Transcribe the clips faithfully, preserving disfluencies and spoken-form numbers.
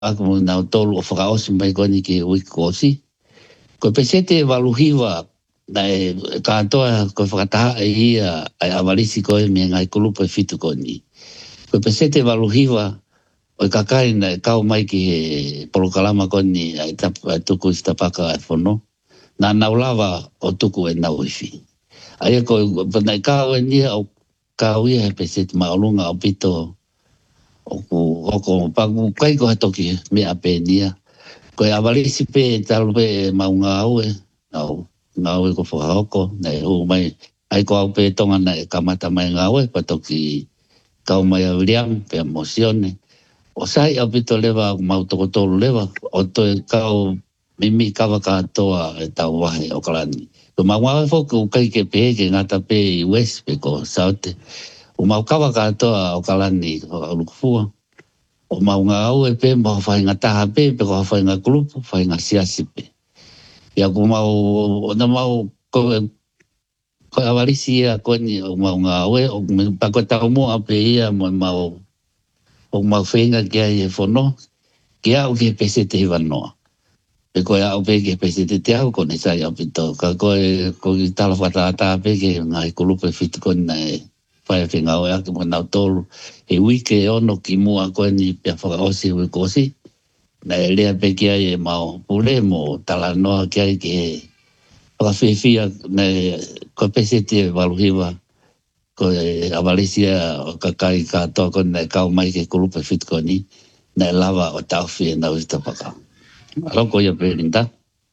ako mo na tolu o whakaosi mai koni ke wikosi. Ko pesete waluhiwa na e katoa ko whakataha e ia ai avalisi koe me ngai kulupa fitu koni. Ko pesete waluhiwa o kakai na kau mai ki he polokalama koni ai tuku istapaka e whono. Na naulawa o tuku e nauifi. Ai ko na kau e nia o kau ia he pesete maolunga o pito o ku hoko pagu kai ko hatoki me apenia. Ko e avalisi pe talu pe maunga au e au ngau e ko whakahoko, nei hu mai, ai ko au pe tonga na e kamata mai ngau e, patoki kau mai au liam, pe emosione. O sai au pito lewa, mau toko tolu lewa, o to e kau mimi kawa katoa e tau wahe o kalani. Ko mau ngau e foku ukai ke pe ke ngata pe i west pe ko saute. O mau kawa katoa o kalani o alukufua. O mau ngau e pe mau whainga taha pe, pe ko whainga kulupu, whainga siasi pe. Ia ko mau, na mau, ko, ko avalisi ia koni o mau ngā oe, o pako tau mua pe ia mo mau, o mau whenga kia i e whono, kia au ke pese te hiwa noa. Pe koe au pe ke pese te te au kone sai au pito, ka koe, ko i tala whataata pe ke ngā i kulupe fitu koni na e whaia whenga oe ake mo nau tolu, e wike ono ki mua koni pia whakaosi ui kosi, na e lea pe kia e mau pule mo tala noa kia i ke whakawhiwhia na ko pese te waluhiwa ko e avalisia o kakai katoa koni na e kau mai ke kulupe fitu koni na e lava o tauwhi e nau istapaka. Aloko ia pelinta.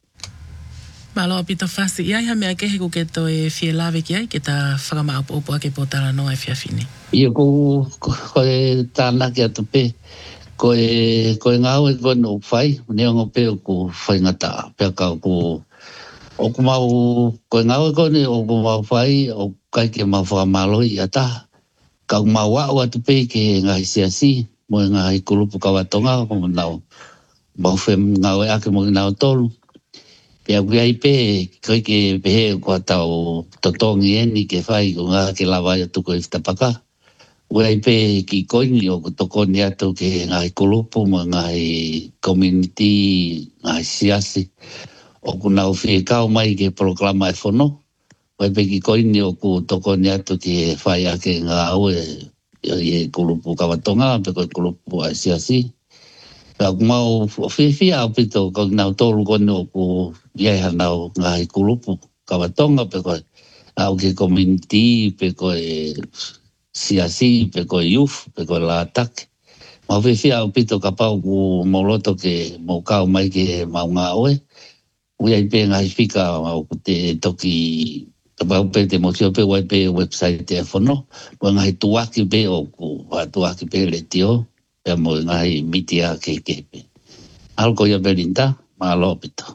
Malo pito fasi ia ha mea kehe ku ke to e fie lave ki ai ke ta whakama apu upu ake po tala noa e fia fini. Ia ko ko e tāna ki atu pe. Ko e, ko e ngau e koe no whai, neongo pe o ku whai ngata, pia ka ku, o ku mau, ko e ngau e koe o ku mau whai, o kai ke mau whakamalo i ata, ka mau wau atu pe ke ngahi siasi, mo e ngahi kulupu kawatonga, ko nau, mau whem ngau e ake mo nau tolu. Pia kui ai pe, kai ke pehe ko atau totongi eni ke whai, ko ngā ke lawai atu ko i whtapaka. Wai pe ki koini o toko ni atu ke ngai kulupu ma ngai community ngai siasi o ku nau whi kau mai ke proklama e whono. Wai pe ki koini o ku toko ni atu ke whai ake ngā au e e kulupu kawatonga pe koe kulupu a siasi. Pea ku mau whi whi au pito ko nau tolu koni o ku iai hanau ngai kulupu kawatonga pe koe au ke community pe koe siasi, pe koe youth, pe koe la atake. Mau whiwhi au pito ka pau ku mauloto ke mau kau mai ke mau ngā oe. Ui ai pe ngai whika au te toki, ka pau pe te motio pe wai pe website te whono. Ua ngai tuaki pe o ku, wa tuaki pe le tio, pe mo ngai mitia ke ke pe. Alko ia Belinda, malo pito.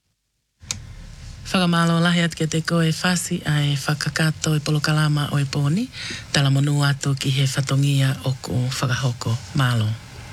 Whakamalo lahi atu ke te koe whasi ai whakakato i polokalama o e pōni, tala monu atu ki he whatongia o ku whakahoko. Malo.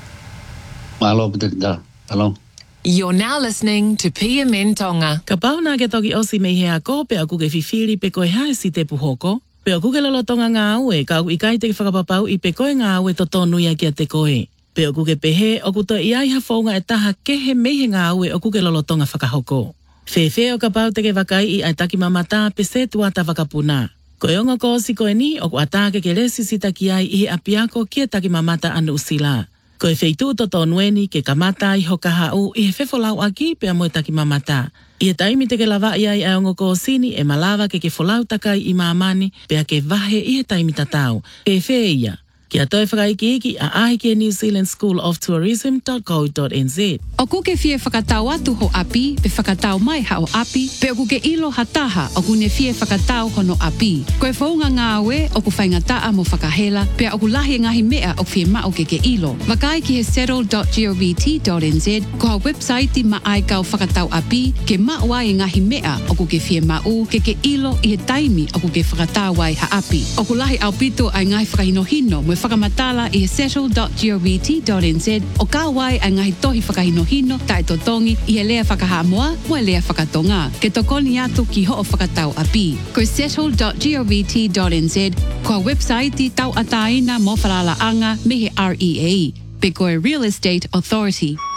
Malo pito da, malo. You're now listening to P M N Tonga. Ka pau nā ke toki osi mei hea ko, pe aku ke whiwhiri pe koe hae si te puhoko, pe aku ke lolo tonga ngā aue, ka aku ikai te whakapapau i pe koe ngā aue to tonu ia kia te koe. Pe aku ke pehe, aku to iai ha whaunga e taha kehe mei he ngā aue o ku ke lolo tonga whakahoko. Whewhe o ka pau te ke wakai i ai taki mamata pe se tuata wakapuna. Ko e onga ko si koe ni o ku atake ke lesi sita ki ai i he apiako ki e taki mamata anu usila. Ko e wheitu to tonueni ke kamata i hoka hau i he whewholau aki pe amoe taki mamata. I e taimi te ke lawa i ai ai onga ko sini e malawa ke ke wholau takai i maamani pe a ke vahe i he taimi tatau. Ke whe ia. Kia toi whakaiki iki a ahi ke New Zealand School of Tourism dot co dot n z. O kuke fie whakatau atu ho api, pe whakatau mai ha o api, pe o kuke ilo hataha o kune fie whakatau hono api. Koe whaunga ngā we o ku whaingataa mo whakahela, pe o ku lahi ngahi mea o fie mao ke ke ilo. Wakai ki he settle dot govt dot n z, ko ha website i maai kau whakatau api, ke maua i ngahi mea o kuke fie mau ke ke ilo i he taimi o kuke whakatau ai ha api. O ku lahi au pito ai ngahi whakahinohino mo whakamatala i he settle dot govt dot n z o ka wai ai ngahi tohi whakahinohino tae totongi i he lea whakahamoa mo e lea whakatonga. Ke tokoni atu ki ho o whakatau api. Ko settle dot govt dot n z ko a website i tau ataina mo whalalaanga me he R E A. pe koe Real Estate Authority.